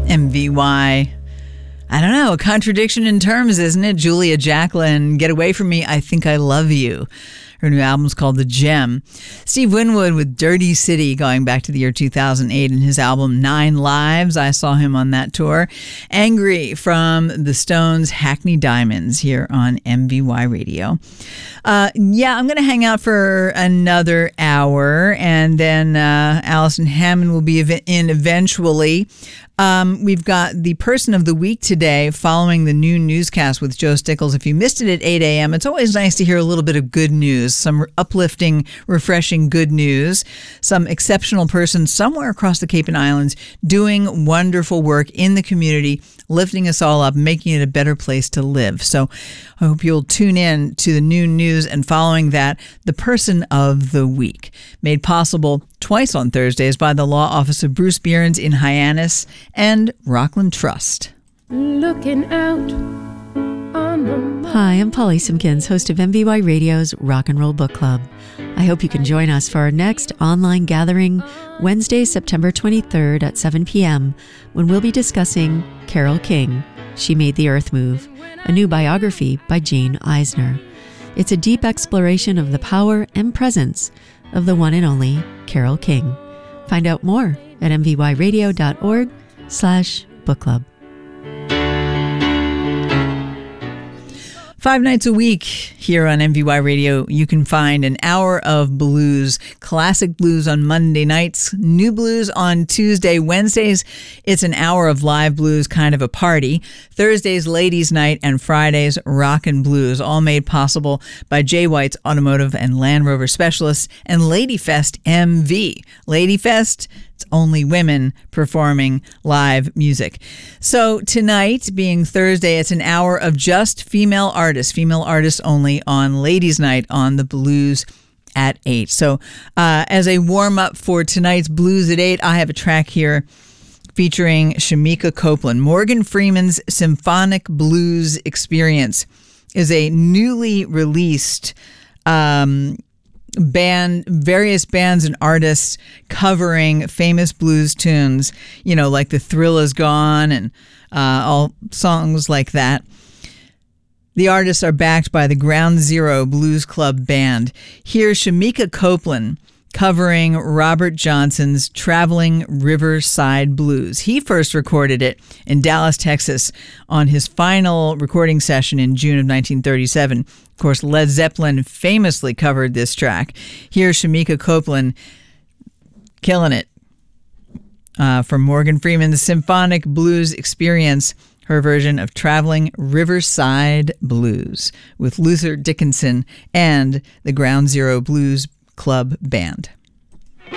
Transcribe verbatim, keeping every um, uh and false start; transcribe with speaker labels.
Speaker 1: M V Y. I don't know, a contradiction in terms, isn't it? Julia Jacklin, Get Away From Me, I Think I Love You. Her new album's called The Gem. Steve Winwood with Dirty City, going back to the year two thousand eight, and his album Nine Lives. I saw him on that tour. Angry from the Stones' Hackney Diamonds here on M V Y Radio. Uh, yeah, I'm going to hang out for another hour, and then uh, Allison Hammond will be in eventually. Um, we've got the person of the week today following the new newscast with Joe Stickles. If you missed it at eight a.m., it's always nice to hear a little bit of good news, some uplifting, refreshing good news, some exceptional person somewhere across the Cape and Islands doing wonderful work in the community, lifting us all up, making it a better place to live. So I hope you'll tune in to the new news and following that, the person of the week, made possible twice on Thursdays by the law office of Bruce Bierens in Hyannis and Rockland Trust.
Speaker 2: Looking out on the...
Speaker 3: Hi, I'm Polly Simpkins, host of M V Y Radio's Rock and Roll Book Club. I hope you can join us for our next online gathering Wednesday, September twenty-third at seven p.m. when we'll be discussing Carole King, She Made the Earth Move, a new biography by Jane Eisner. It's a deep exploration of the power and presence of the one and only Carole King. Find out more at m v y radio dot org slash book club.
Speaker 1: Five nights a week here on M V Y Radio, you can find an hour of blues, classic blues on Monday nights, new blues on Tuesday. Wednesdays, it's an hour of live blues, kind of a party. Thursdays, ladies' night, and Fridays, rock and blues, all made possible by Jay White's Automotive and Land Rover Specialists and Ladyfest M V. Ladyfest, it's only women performing live music. So tonight, being Thursday, it's an hour of just female artists, female artists only on Ladies' Night on the Blues at eight. So uh, as a warm-up for tonight's Blues at eight, I have a track here featuring Shamika Copeland. Morgan Freeman's Symphonic Blues Experience is a newly released um band, various bands and artists covering famous blues tunes, you know, like The Thrill Is Gone and uh, all songs like that. The artists are backed by the Ground Zero Blues Club Band. Here's Shamika Copeland covering Robert Johnson's Traveling Riverside Blues. He first recorded it in Dallas, Texas on his final recording session in June of nineteen thirty-seven. Of course, Led Zeppelin famously covered this track. Here's Shamika Copeland killing it uh, from Morgan Freeman's Symphonic Blues Experience, her version of Traveling Riverside Blues with Luther Dickinson and the Ground Zero Blues Club Band.